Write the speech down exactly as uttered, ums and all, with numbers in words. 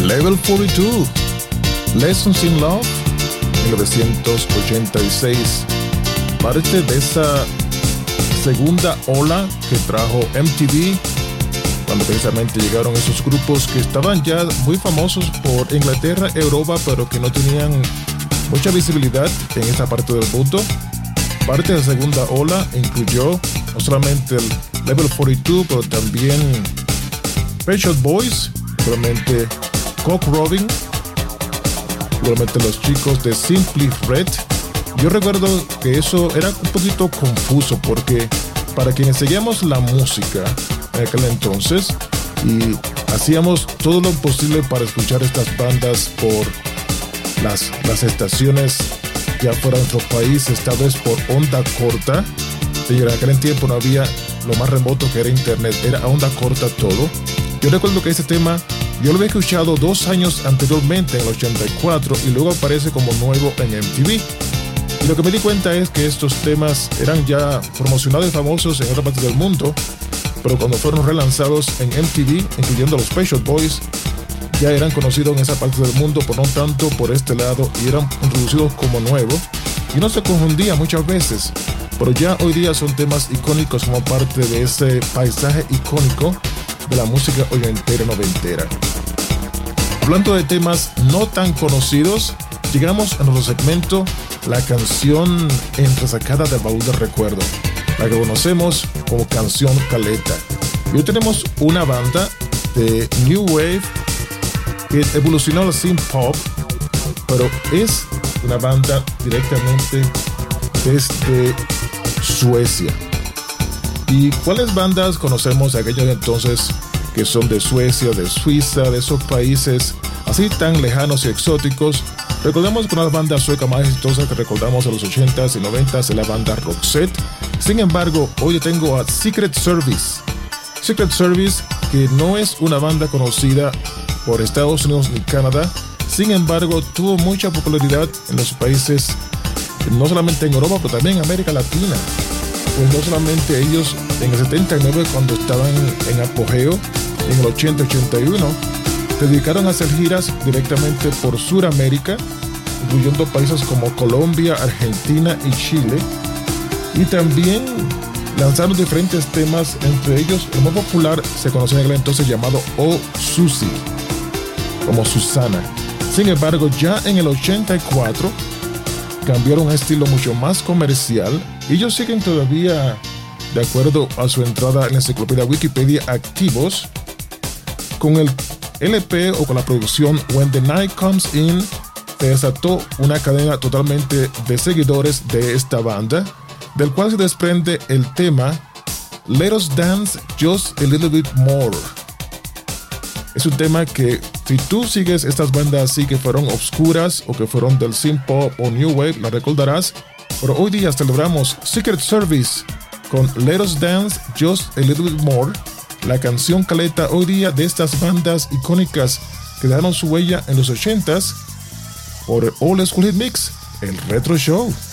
Level cuarenta y dos, Lessons in Love, mil novecientos ochenta y seis, parte de esa segunda ola que trajo M T V, cuando precisamente llegaron esos grupos que estaban ya muy famosos por Inglaterra, Europa, pero que no tenían mucha visibilidad en esa parte del mundo. Parte de la segunda ola incluyó no solamente el Level cuarenta y dos, pero también Pet Shop Boys, realmente Cock Robin, igualmente los chicos de Simply Red. Yo recuerdo que eso era un poquito confuso porque para quienes seguíamos la música en aquel entonces y hacíamos todo lo posible para escuchar estas bandas por las, las estaciones ya fuera de nuestro país, esta vez por onda corta. Señora, en aquel tiempo no había lo más remoto que era internet, era a onda corta todo. Yo recuerdo que ese tema yo lo había escuchado dos años anteriormente, en el ochenta y cuatro, y luego aparece como nuevo en M T V. Y lo que me di cuenta es que estos temas eran ya promocionados y famosos en otra parte del mundo, pero cuando fueron relanzados en M T V, incluyendo los Pet Shop Boys, ya eran conocidos en esa parte del mundo, pero no tanto por este lado, y eran introducidos como nuevos, y no se confundía muchas veces, pero ya hoy día son temas icónicos como parte de ese paisaje icónico de la música ochentera noventera. Hablando de temas no tan conocidos, llegamos a nuestro segmento La canción entresacada del baúl del recuerdo, la que conocemos como Canción Caleta. Y hoy tenemos una banda de New Wave que evolucionó al synth pop, pero es una banda directamente desde Suecia. ¿Y cuáles bandas conocemos de aquellos entonces que son de Suecia, de Suiza, de esos países así tan lejanos y exóticos? Recordemos que una de las bandas suecas más exitosas que recordamos en los ochentas y noventas es la banda Roxette. Sin embargo, hoy yo tengo a Secret Service. Secret Service, que no es una banda conocida por Estados Unidos ni Canadá, sin embargo tuvo mucha popularidad en los países, no solamente en Europa, pero también en América Latina. Pues no solamente ellos en el setenta y nueve, cuando estaban en apogeo, en el ochenta y ochenta y uno, se dedicaron a hacer giras directamente por Sudamérica, incluyendo países como Colombia, Argentina y Chile, y también lanzaron diferentes temas, entre ellos el más popular se conocía en aquel entonces llamado Oh Susie, como Susana. Sin embargo, ya en el ochenta y cuatro cambiaron a un estilo mucho más comercial y ellos siguen todavía, de acuerdo a su entrada en la enciclopedia Wikipedia, activos con el L P o con la producción When the Night Comes In. Se desató una cadena totalmente de seguidores de esta banda, del cual se desprende el tema Let Us Dance Just a Little Bit More. Es un tema que, si tú sigues estas bandas así que fueron obscuras o que fueron del synth pop o new wave, la recordarás. Pero hoy día celebramos Secret Service con Let Us Dance Just a Little Bit More, la canción caleta hoy día de estas bandas icónicas que dejaron su huella en los ochentas, por el Old School Hit Mix, el Retro Show.